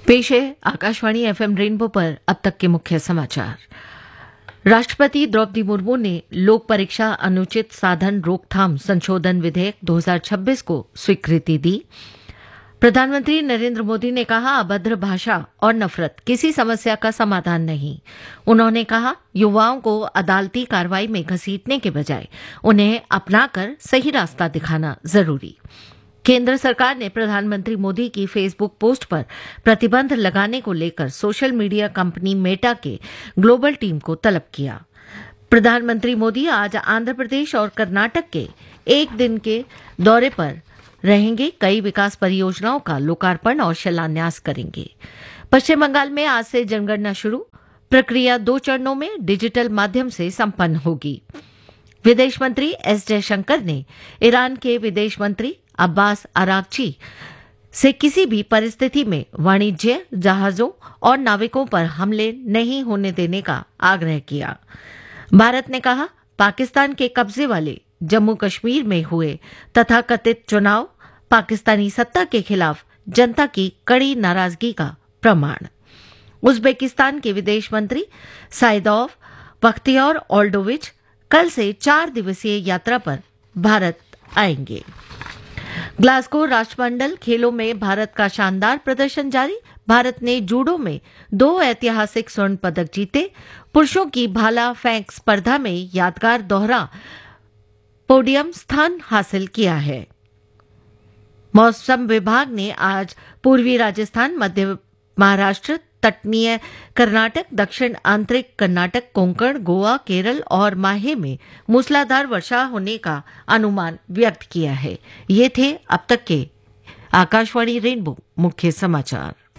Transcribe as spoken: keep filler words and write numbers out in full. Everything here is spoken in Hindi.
पेश है आकाशवाणी एफएम रेनबो पर अब तक के मुख्य समाचार। राष्ट्रपति द्रौपदी मुर्मू ने लोक परीक्षा अनुचित साधन रोकथाम संशोधन विधेयक दो हज़ार छब्बीस को स्वीकृति दी। प्रधानमंत्री नरेंद्र मोदी ने कहा, अभद्र भाषा और नफरत किसी समस्या का समाधान नहीं। उन्होंने कहा, युवाओं को अदालती कार्रवाई में घसीटने के बजाय उन्हें अपनाकर सही रास्ता दिखाना जरूरी। केंद्र सरकार ने प्रधानमंत्री मोदी की फेसबुक पोस्ट पर प्रतिबंध लगाने को लेकर सोशल मीडिया कंपनी मेटा के ग्लोबल टीम को तलब किया। प्रधानमंत्री मोदी आज आंध्र प्रदेश और कर्नाटक के एक दिन के दौरे पर रहेंगे। कई विकास परियोजनाओं का लोकार्पण और शिलान्यास करेंगे। पश्चिम बंगाल में आज से जनगणना शुरू। प्रक्रिया दो चरणों में डिजिटल माध्यम से संपन्न होगी। विदेश मंत्री एस जयशंकर ने ईरान के विदेश मंत्री अब्बास अरागची से किसी भी परिस्थिति में वाणिज्य जहाजों और नाविकों पर हमले नहीं होने देने का आग्रह किया। भारत ने कहा, पाकिस्तान के कब्जे वाले जम्मू कश्मीर में हुए तथाकथित चुनाव पाकिस्तानी सत्ता के खिलाफ जनता की कड़ी नाराजगी का प्रमाण। उज्बेकिस्तान के विदेश मंत्री साइदोव बख्तियार ओल्डोविच कल से चार दिवसीय यात्रा पर भारत आएंगे। ग्लासगो राष्ट्रमंडल खेलों में भारत का शानदार प्रदर्शन जारी। भारत ने जूडो में दो ऐतिहासिक स्वर्ण पदक जीते। पुरुषों की भाला फेंक स्पर्धा में यादगार दोहरा पोडियम स्थान हासिल किया है। मौसम विभाग ने आज पूर्वी राजस्थान, मध्य महाराष्ट्र, तटीय कर्नाटक, दक्षिण आंतरिक कर्नाटक, कोंकण, गोवा, केरल और माहे में मूसलाधार वर्षा होने का अनुमान व्यक्त किया है। ये थे अब तक के आकाशवाणी रेनबो मुख्य समाचार।